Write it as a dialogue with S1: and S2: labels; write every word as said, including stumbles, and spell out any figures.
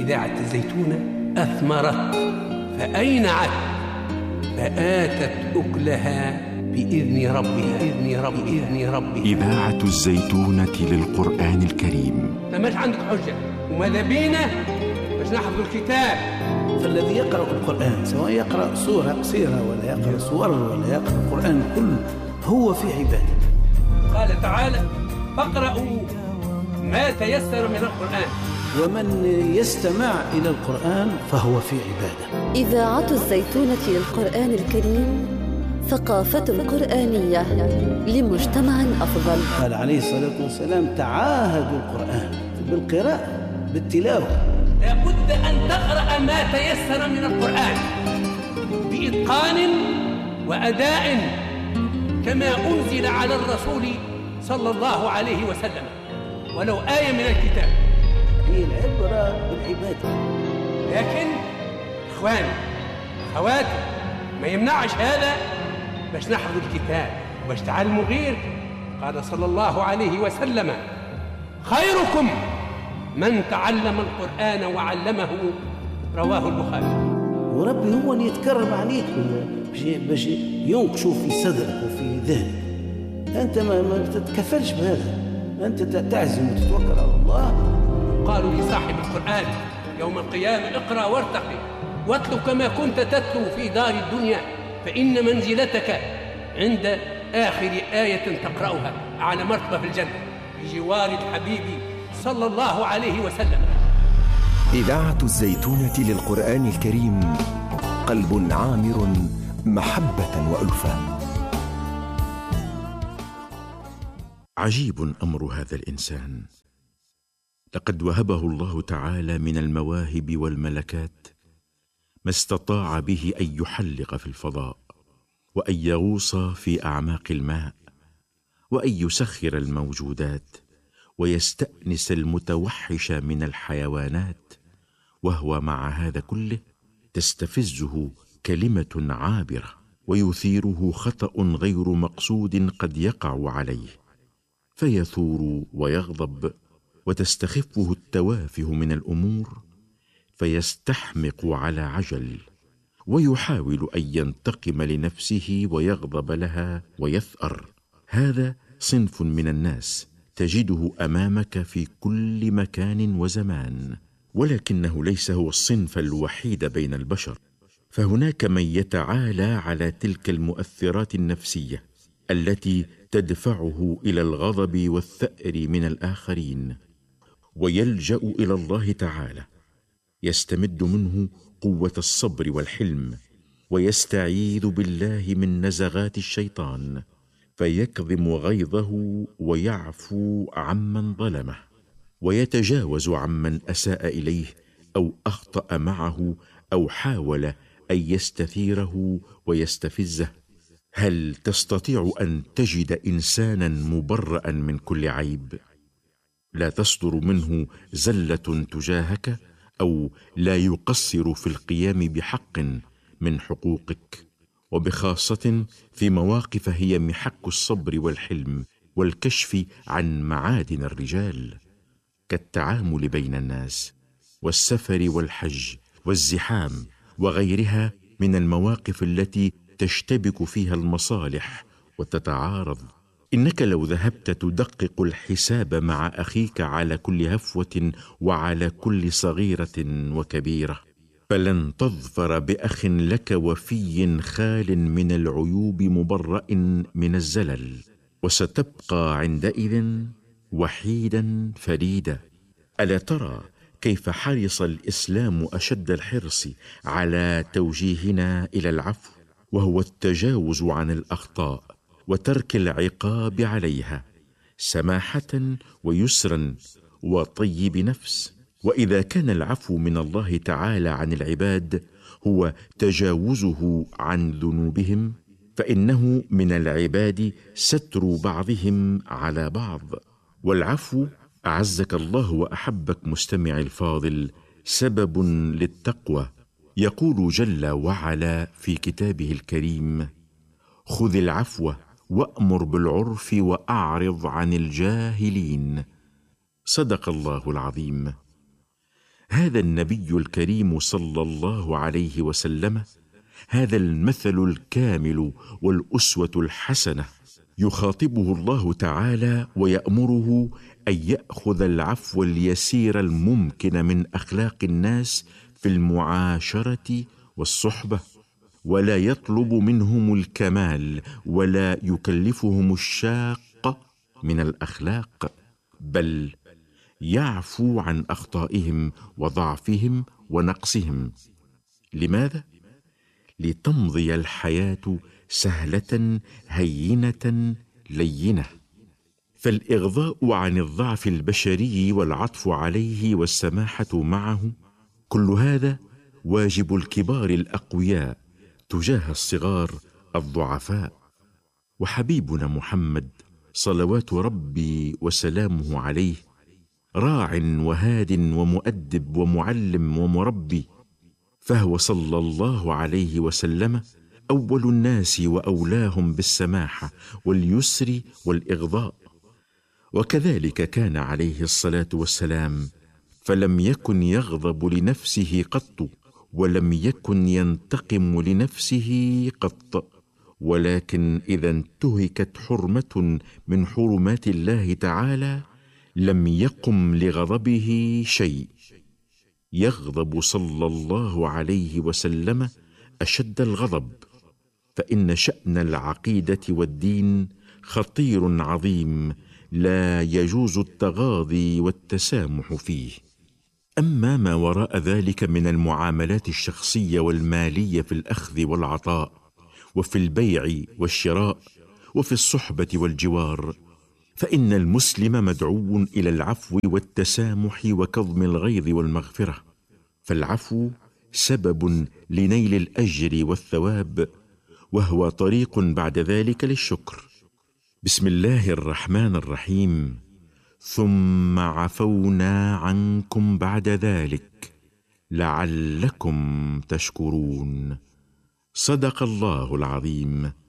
S1: إذاعة الزيتونة أثمرت فأينعت فآتت أكلها بإذن ربها بإذن رب بإذن ربها.
S2: إذاعة الزيتونة للقرآن الكريم.
S1: فماش عندك حجة وماذا بينا باش نحفظ الكتاب.
S3: فالذي يقرأ القرآن سواء يقرأ سورة قصيرة ولا يقرأ سور ولا يقرأ القرآن كله هو في عبادة.
S1: قال تعالى: فاقرأوا ما تيسر من القرآن.
S3: ومن يستمع إلى القرآن فهو في عبادة.
S4: إذاعة الزيتونة للقرآن الكريم، ثقافة قرآنية لمجتمع أفضل.
S3: قال عليه الصلاة والسلام: تعاهدوا القرآن بالقراءة بالتلاوة.
S1: لابد أن تقرأ ما تيسر من القرآن بإتقان وأداء كما أنزل على الرسول صلى الله عليه وسلم، ولو آية من الكتاب.
S3: هي العبرة بالعبادة.
S1: لكن إخواني أخواتي ما يمنعش هذا باش نحفظ الكتاب وباش تعلموا غير. قال صلى الله عليه وسلم: خيركم من تعلم القرآن وعلمه. رواه البخاري.
S3: وربي هو اللي يتكرم عليك باش ينقشوا في صدرك وفي ذهنك. أنت ما, ما تتكفلش بهذا، أنت تعزم وتتوكل على الله.
S1: قالوا لصاحب القرآن يوم القيامة: اقرأ وارتقي واتلو كما كنت تتلو في دار الدنيا، فإن منزلتك عند آخر آية تقرأها على مرتبة في الجنة بجوار الحبيب صلى الله عليه وسلم.
S2: إذاعة الزيتونة للقرآن الكريم، قلب عامر محبة وألفة. عجيب أمر هذا الإنسان، لقد وهبه الله تعالى من المواهب والملكات ما استطاع به أن يحلق في الفضاء، وأن يغوص في أعماق الماء، وأن يسخر الموجودات ويستأنس المتوحش من الحيوانات، وهو مع هذا كله تستفزه كلمة عابرة ويثيره خطأ غير مقصود قد يقع عليه، فيثور ويغضب، وتستخفه التوافه من الأمور فيستحمق على عجل، ويحاول أن ينتقم لنفسه ويغضب لها ويثأر. هذا صنف من الناس تجده أمامك في كل مكان وزمان، ولكنه ليس هو الصنف الوحيد بين البشر، فهناك من يتعالى على تلك المؤثرات النفسية التي تدفعه إلى الغضب والثأر من الآخرين، ويلجأ إلى الله تعالى، يستمد منه قوة الصبر والحلم، ويستعيذ بالله من نزغات الشيطان، فيكظم غيظه ويعفو عمن ظلمه، ويتجاوز عمن أساء إليه أو أخطأ معه أو حاول أن يستثيره ويستفزه. هل تستطيع أن تجد إنسانا مبرأ من كل عيب؟ لا تصدر منه زلة تجاهك، أو لا يقصر في القيام بحق من حقوقك، وبخاصة في مواقف هي محك الصبر والحلم والكشف عن معادن الرجال، كالتعامل بين الناس والسفر والحج والزحام وغيرها من المواقف التي تشتبك فيها المصالح وتتعارض. إنك لو ذهبت تدقق الحساب مع أخيك على كل هفوة وعلى كل صغيرة وكبيرة، فلن تظفر بأخ لك وفي خال من العيوب مبرأ من الزلل، وستبقى عندئذ وحيدا فريدا. ألا ترى كيف حرص الإسلام أشد الحرص على توجيهنا إلى العفو، وهو التجاوز عن الأخطاء وترك العقاب عليها، سماحة ويسرا وطيب نفس. وإذا كان العفو من الله تعالى عن العباد هو تجاوزه عن ذنوبهم، فإنه من العباد ستر بعضهم على بعض. والعفو أعزك الله وأحبك مستمع الفاضل سبب للتقوى. يقول جل وعلا في كتابه الكريم: خذ العفو وأمر بالعرف وأعرض عن الجاهلين. صدق الله العظيم. هذا النبي الكريم صلى الله عليه وسلم، هذا المثل الكامل والأسوة الحسنة، يخاطبه الله تعالى ويأمره أن يأخذ العفو اليسير الممكن من أخلاق الناس في المعاشرة والصحبة، ولا يطلب منهم الكمال ولا يكلفهم الشاق من الأخلاق، بل يعفو عن أخطائهم وضعفهم ونقصهم. لماذا؟ لتمضي الحياة سهلة هينة لينة. فالإغضاء عن الضعف البشري والعطف عليه والسماحة معه، كل هذا واجب الكبار الأقوياء تجاه الصغار الضعفاء. وحبيبنا محمد صلوات ربي وسلامه عليه راع وهاد ومؤدب ومعلم ومربي، فهو صلى الله عليه وسلم أول الناس وأولاهم بالسماحة واليسر والإغضاء. وكذلك كان عليه الصلاة والسلام، فلم يكن يغضب لنفسه قط، ولم يكن ينتقم لنفسه قط، ولكن إذا انتهكت حرمة من حرمات الله تعالى لم يقم لغضبه شيء. يغضب صلى الله عليه وسلم أشد الغضب، فإن شأن العقيدة والدين خطير عظيم لا يجوز التغاضي والتسامح فيه. أما ما وراء ذلك من المعاملات الشخصية والمالية في الأخذ والعطاء، وفي البيع والشراء، وفي الصحبة والجوار، فإن المسلم مدعو إلى العفو والتسامح وكظم الغيظ والمغفرة، فالعفو سبب لنيل الأجر والثواب، وهو طريق بعد ذلك للشكر. بسم الله الرحمن الرحيم. ثم عفونا عنكم بعد ذلك لعلكم تشكرون. صدق الله العظيم.